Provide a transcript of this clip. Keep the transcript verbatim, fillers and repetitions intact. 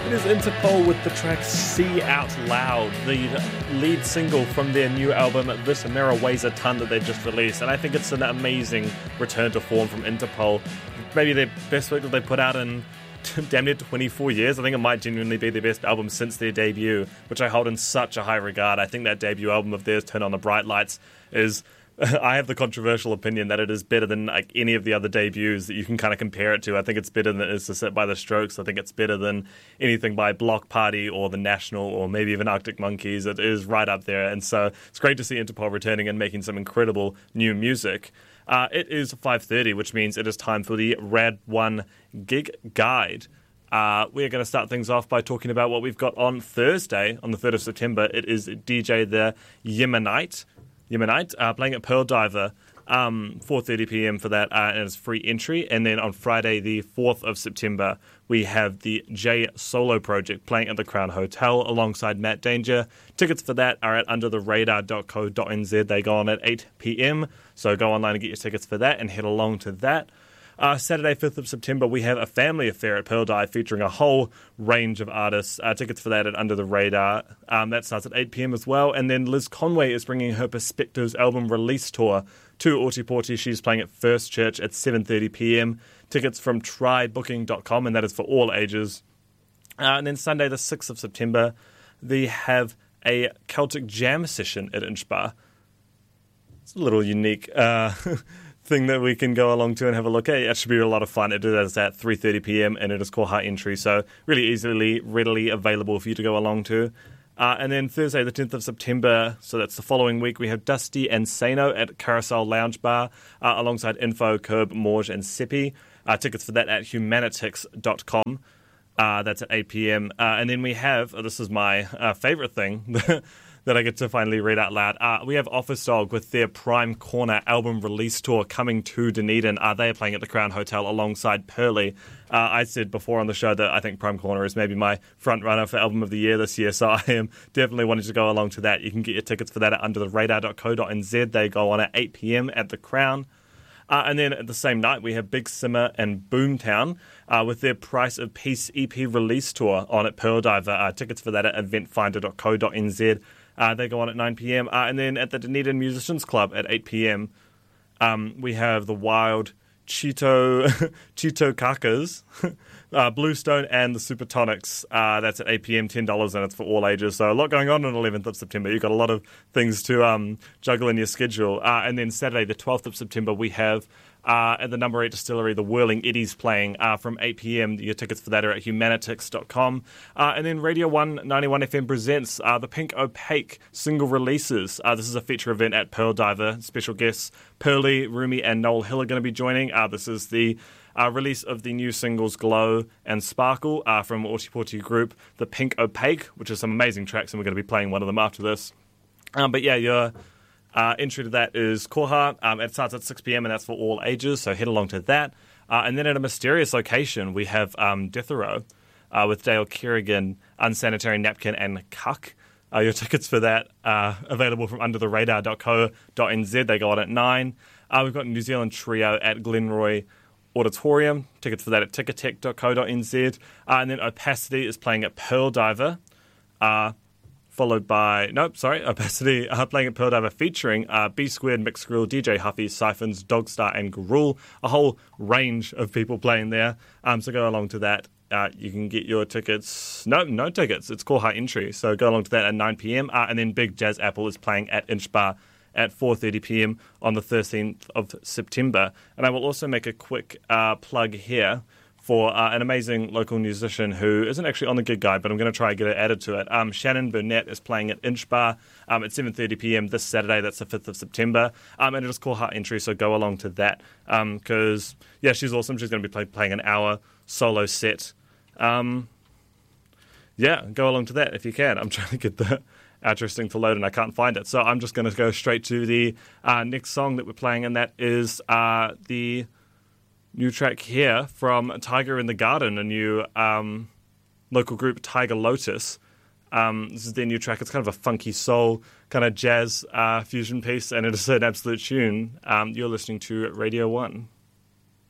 It is Interpol with the track See Out Loud, the lead single from their new album This Mirror Weighs a Ton that they just released, and I think it's an amazing return to form from Interpol. Maybe their best work that they put out in damn near twenty-four years. I think it might genuinely be their best album since their debut, which I hold in such a high regard. I think that debut album of theirs, Turn on the Bright Lights, is... I have the controversial opinion that it is better than like any of the other debuts that you can kind of compare it to. I think it's better than Is to Sit by the Strokes. I think it's better than anything by Block Party or The National or maybe even Arctic Monkeys. It is right up there. And so it's great to see Interpol returning and making some incredible new music. Uh, it is five thirty, which means it is time for the Rad one Gig Guide. Uh, we're going to start things off by talking about what we've got on Thursday, on the third of September. It is D J The Yemenite. Yemenite, uh, playing at Pearl Diver, um, four thirty p.m. for that, uh, and it's free entry. And then on Friday, the fourth of September, we have the J Solo Project playing at the Crown Hotel alongside Matt Danger. Tickets for that are at under the radar dot co dot n z. They go on at eight p.m, so go online and get your tickets for that and head along to that. Uh, Saturday, fifth of September, we have a family affair at Pearl Dive featuring a whole range of artists. Uh, tickets for that at Under the Radar. Um, that starts at eight p.m. as well. And then Liz Conway is bringing her Perspectives album release tour to Ōtepoti. She's playing at First Church at seven thirty p.m. Tickets from try booking dot com, and that is for all ages. Uh, and then Sunday, the sixth of September, they have a Celtic Jam session at Inch Bar. It's a little unique... Uh, thing that we can go along to and have a look at. It should be a lot of fun. It is at three thirty p.m. and it is called High Entry, so really easily, readily available for you to go along to. Uh, and then Thursday, the tenth of September, so that's the following week, we have Dusty and Sano at Carousel Lounge Bar, uh, alongside Info, Curb, Morge, and Seppi. Uh, tickets for that at humanitix dot com. Uh, that's at eight p.m. Uh, and then we have, oh, this is my uh, favourite thing, that I get to finally read out loud. Uh, we have Office Dog with their Prime Corner album release tour coming to Dunedin. Uh, they are playing at the Crown Hotel alongside Pearly. Uh, I said before on the show that I think Prime Corner is maybe my front runner for album of the year this year, so I am definitely wanting to go along to that. You can get your tickets for that at under the radar dot co dot n z. They go on at eight p.m. at the Crown. Uh, and then at the same night, we have Big Simmer and Boomtown uh, with their Price of Peace E P release tour on at Pearl Diver. Uh, tickets for that at event finder dot co dot n z. Uh, they go on at nine p.m. Uh, and then at the Dunedin Musicians Club at eight p.m, um, we have the Wild Cheeto Cheeto Kakas, uh, Bluestone, and the Supertonics. Uh, that's at eight p.m, ten dollars, and it's for all ages. So a lot going on on the eleventh of September. You've got a lot of things to um, juggle in your schedule. Uh, and then Saturday, the twelfth of September, we have... Uh, at the Number eight Distillery, the Whirling Eddies playing uh, from eight p.m. Your tickets for that are at humanitix dot com. Uh, and then Radio one ninety-one F M presents uh, the Pink Opaque single releases. Uh, this is a feature event at Pearl Diver. Special guests Pearly, Rumi, and Noel Hill are going to be joining. Uh, this is the uh, release of the new singles Glow and Sparkle uh, from Ōtepoti group, the Pink Opaque, which is some amazing tracks, and we're going to be playing one of them after this. Um, but yeah, you're... Uh, entry to that is Koha. Um, it starts at six p.m. and that's for all ages, so head along to that. Uh, and then at a mysterious location, we have um, Deathero uh, with Dale Kerrigan, Unsanitary Napkin, and Cuck. Uh, your tickets for that are available from under the radar dot co dot n z. They go on at nine. Uh, we've got New Zealand Trio at Glenroy Auditorium. Tickets for that at ticketek dot co dot n z. Uh, and then Opacity is playing at Pearl Diver. Uh, Followed by, nope, sorry, Opacity uh, playing at Pearl Diver featuring uh, B Squared, Mixed Grill, D J Huffy, Siphons, Dogstar, and Garul. A whole range of people playing there. Um, so go along to that. Uh, you can get your tickets. No, no tickets. It's called High Entry. So go along to that at nine p.m. Uh, and then Big Jazz Apple is playing at Inch Bar at four thirty p.m. on the thirteenth of September. And I will also make a quick uh, plug here for uh, an amazing local musician who isn't actually on the gig guide, but I'm going to try and get it added to it. Um, Shannon Burnett is playing at Inch Bar um, at seven thirty p.m. this Saturday. That's the fifth of September. Um, and it is called Heart Entry, so go along to that. Because, um, yeah, she's awesome. She's going to be play- playing an hour solo set. Um, yeah, go along to that if you can. I'm trying to get the outro thing to load and I can't find it. So I'm just going to go straight to the uh, next song that we're playing, and that is uh, the... new track here from Tiger in the Garden, a new um, local group, Tiger Lotus. Um, this is their new track. It's kind of a funky soul, kind of jazz uh, fusion piece, and it is an absolute tune. Um, you're listening to Radio one.